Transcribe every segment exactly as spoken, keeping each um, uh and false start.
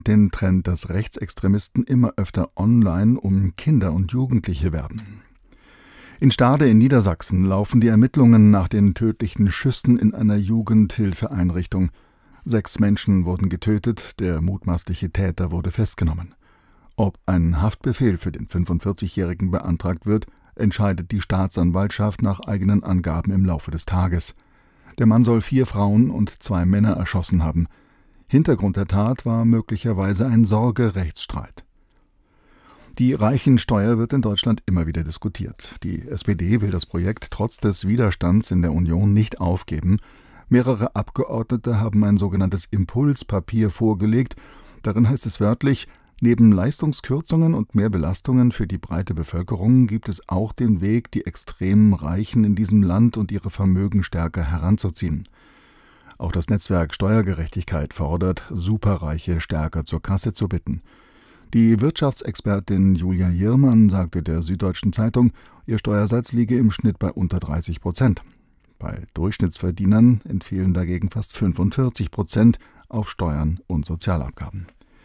den Trend, dass Rechtsextremisten immer öfter online um Kinder und Jugendliche werben. In Stade in Niedersachsen laufen die Ermittlungen nach den tödlichen Schüssen in einer Jugendhilfeeinrichtung. Sechs Menschen wurden getötet, der mutmaßliche Täter wurde festgenommen. Ob ein Haftbefehl für den fünfundvierzigjährigen beantragt wird, entscheidet die Staatsanwaltschaft nach eigenen Angaben im Laufe des Tages. Der Mann soll vier Frauen und zwei Männer erschossen haben. Hintergrund der Tat war möglicherweise ein Sorgerechtsstreit. Die Reichensteuer wird in Deutschland immer wieder diskutiert. Die S P D will das Projekt trotz des Widerstands in der Union nicht aufgeben. Mehrere Abgeordnete haben ein sogenanntes Impulspapier vorgelegt. Darin heißt es wörtlich: Neben Leistungskürzungen und mehr Belastungen für die breite Bevölkerung gibt es auch den Weg, die extremen Reichen in diesem Land und ihre Vermögen stärker heranzuziehen. Auch das Netzwerk Steuergerechtigkeit fordert, Superreiche stärker zur Kasse zu bitten. Die Wirtschaftsexpertin Julia Jirmann sagte der Süddeutschen Zeitung, ihr Steuersatz liege im Schnitt bei unter dreißig Prozent. Bei Durchschnittsverdienern entfielen dagegen fast fünfundvierzig Prozent auf Steuern und Sozialabgaben.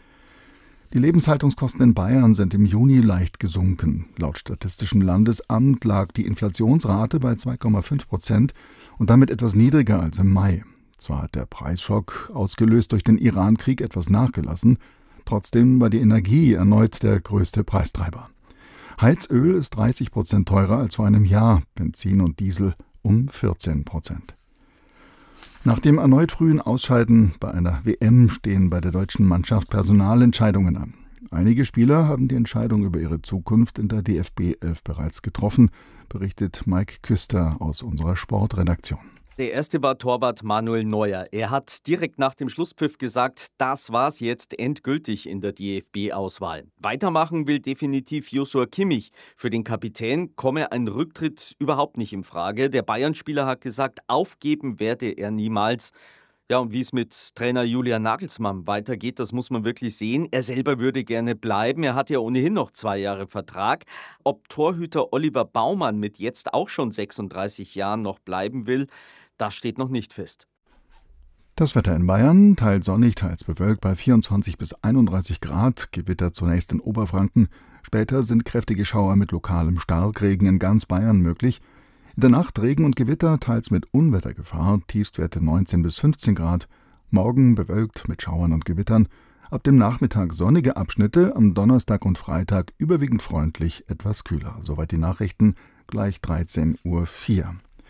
Die Lebenshaltungskosten in Bayern sind im Juni leicht gesunken. Laut Statistischem Landesamt lag die Inflationsrate bei zwei Komma fünf Prozent und damit etwas niedriger als im Mai. Zwar hat der Preisschock, ausgelöst durch den Iran-Krieg, etwas nachgelassen, trotzdem war die Energie erneut der größte Preistreiber. Heizöl ist dreißig Prozent teurer als vor einem Jahr, Benzin und Diesel um vierzehn Prozent. Nach dem erneut frühen Ausscheiden bei einer W M stehen bei der deutschen Mannschaft Personalentscheidungen an. Einige Spieler haben die Entscheidung über ihre Zukunft in der D F B elf bereits getroffen, berichtet Mike Küster aus unserer Sportredaktion. Der erste war Torwart Manuel Neuer. Er hat direkt nach dem Schlusspfiff gesagt, das war's jetzt endgültig in der D F B-Auswahl. Weitermachen will definitiv Joshua Kimmich. Für den Kapitän komme ein Rücktritt überhaupt nicht in Frage. Der Bayern-Spieler hat gesagt, aufgeben werde er niemals. Ja, und wie es mit Trainer Julian Nagelsmann weitergeht, das muss man wirklich sehen. Er selber würde gerne bleiben. Er hat ja ohnehin noch zwei Jahre Vertrag. Ob Torhüter Oliver Baumann mit jetzt auch schon sechsunddreißig Jahren noch bleiben will, das steht noch nicht fest. Das Wetter in Bayern, teils sonnig, teils bewölkt bei vierundzwanzig bis einunddreißig Grad, Gewitter zunächst in Oberfranken. Später sind kräftige Schauer mit lokalem Starkregen in ganz Bayern möglich. In der Nacht Regen und Gewitter, teils mit Unwettergefahr, Tiefstwerte neunzehn bis fünfzehn Grad. Morgen bewölkt mit Schauern und Gewittern. Ab dem Nachmittag sonnige Abschnitte, am Donnerstag und Freitag überwiegend freundlich, etwas kühler. Soweit die Nachrichten, gleich dreizehn Uhr vier.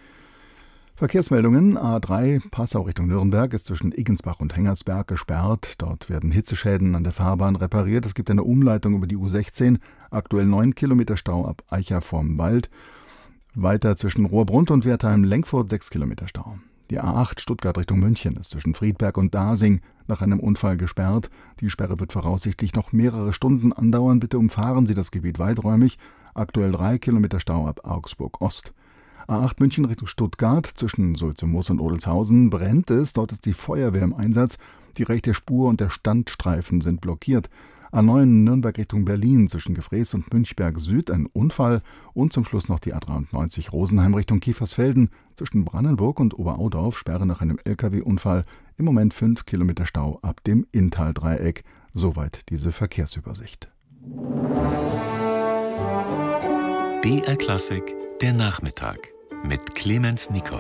Verkehrsmeldungen: A drei Passau Richtung Nürnberg ist zwischen Iggensbach und Hengersberg gesperrt. Dort werden Hitzeschäden an der Fahrbahn repariert. Es gibt eine Umleitung über die U sechzehn. Aktuell neun Kilometer Stau ab Eicher vorm Wald. Weiter zwischen Rohrbrunn und Wertheim-Lenkfurt sechs Kilometer Stau. Die A acht Stuttgart Richtung München ist zwischen Friedberg und Dasing nach einem Unfall gesperrt. Die Sperre wird voraussichtlich noch mehrere Stunden andauern. Bitte umfahren Sie das Gebiet weiträumig. Aktuell drei Kilometer Stau ab Augsburg Ost. A acht München Richtung Stuttgart, zwischen Sulzmoos und Odelshausen brennt es, dort ist die Feuerwehr im Einsatz. Die rechte Spur und der Standstreifen sind blockiert. A neun Nürnberg Richtung Berlin, zwischen Gefrees und Münchberg Süd ein Unfall. Und zum Schluss noch die A dreiundneunzig Rosenheim Richtung Kiefersfelden, zwischen Brannenburg und Oberaudorf, Sperre nach einem L K W-Unfall. Im Moment fünf Kilometer Stau ab dem Inntaldreieck. Soweit diese Verkehrsübersicht. B R Klassik, der Nachmittag mit Clemens Nicol.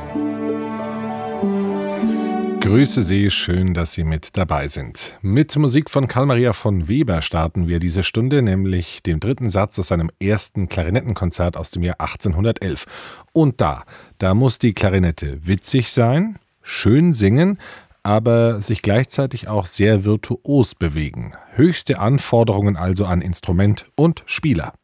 Grüße Sie, schön, dass Sie mit dabei sind. Mit Musik von Carl Maria von Weber starten wir diese Stunde, nämlich dem dritten Satz aus seinem ersten Klarinettenkonzert aus dem Jahr achtzehnhundertelf. Und da, da muss die Klarinette witzig sein, schön singen, aber sich gleichzeitig auch sehr virtuos bewegen. Höchste Anforderungen also an Instrument und Spieler.